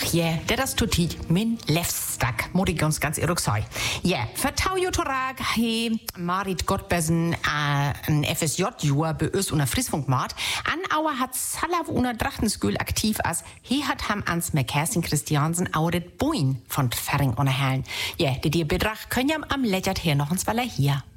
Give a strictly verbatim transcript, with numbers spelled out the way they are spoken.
ja, das tut ich min Lefstag, muss ich ganz, ganz ehrlich sagen. Ja, vertau jo torag, he Marit Gottbesen, äh, ein F S J-Jua bei uns unter Friesfunkmat. An Auer hat Salav unter Drachtenskühl aktiv as, he hat ham ans mit Kerstin Christiansen auret Boin von Ferring unerhellen. Ja, die dir bedrach können ja am Lächert her noch uns, weil er hier.